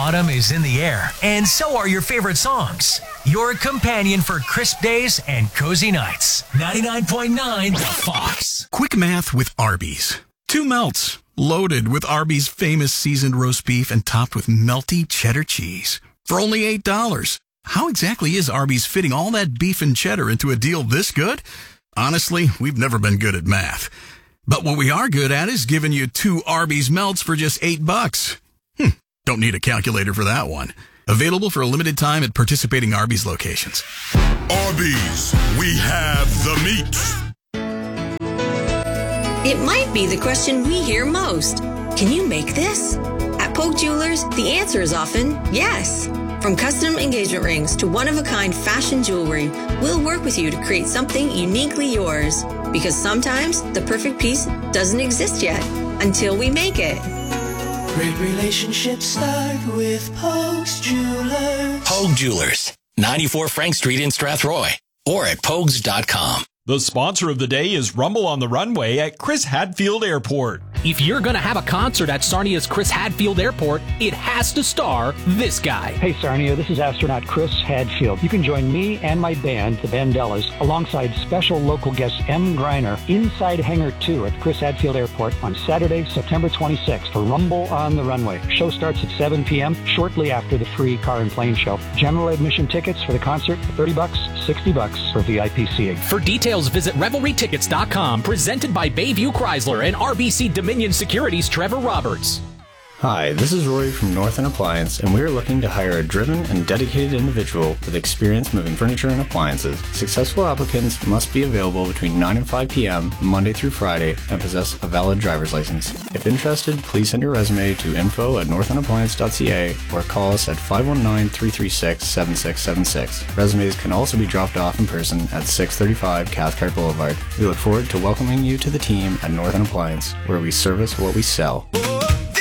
Autumn is in the air, and so are your favorite songs. Your companion for crisp days and cozy nights. 99.9 The Fox. Quick math with Arby's. 2 melts, loaded with Arby's famous seasoned roast beef and topped with melty cheddar cheese. For only $8. How exactly is Arby's fitting all that beef and cheddar into a deal this good? Honestly, we've never been good at math. But what we are good at is giving you 2 Arby's melts for just $8. Don't need a calculator for that one. Available for a limited time at participating Arby's locations. Arby's, we have the meat. It might be the question we hear most. Can you make this? At Polk Jewelers, the answer is often yes. From custom engagement rings to one-of-a-kind fashion jewelry, we'll work with you to create something uniquely yours. Because sometimes the perfect piece doesn't exist yet until we make it. Great relationships start with Pogues Jewelers. Pogue Jewelers, 94 Frank Street in Strathroy, or at pogues.com. The sponsor of the day is Rumble on the Runway at Chris Hadfield Airport. If you're going to have a concert at Sarnia's Chris Hadfield Airport, it has to star this guy. Hey Sarnia, this is astronaut Chris Hadfield. You can join me and my band, the Bandellas, alongside special local guest M. Greiner, inside Hangar 2 at Chris Hadfield Airport on Saturday, September 26th for Rumble on the Runway. Show starts at 7 p.m. shortly after the free car and plane show. General admission tickets for the concert, $30, $60 for VIP seating. For details, visit RevelryTickets.com, presented by Bayview Chrysler and RBC Dominion Securities' Trevor Roberts. Hi, this is Rory from Northern Appliance, and we are looking to hire a driven and dedicated individual with experience moving furniture and appliances. Successful applicants must be available between 9 and 5 p.m. Monday through Friday and possess a valid driver's license. If interested, please send your resume to info@northernappliance.ca or call us at 519-336-7676. Resumes can also be dropped off in person at 635 Cathcart Boulevard. We look forward to welcoming you to the team at Northern Appliance, where we service what we sell.